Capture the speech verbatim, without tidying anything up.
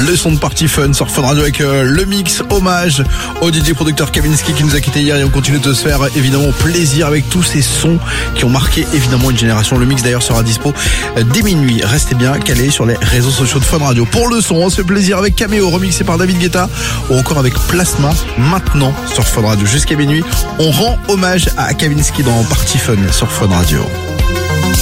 Le son de Party Fun sur Fun Radio avec euh, le mix hommage au D J producteur Kavinsky qui nous a quitté hier, et on continue de se faire évidemment plaisir avec tous ces sons qui ont marqué évidemment une génération. Le mix d'ailleurs sera dispo euh, dès minuit. Restez bien calés sur les réseaux sociaux de Fun Radio. Pour le son, on se fait plaisir avec Cameo remixé par David Guetta ou encore avec Plasma maintenant sur Fun Radio jusqu'à minuit. On rend hommage à Kavinsky dans Party Fun sur Fun Radio.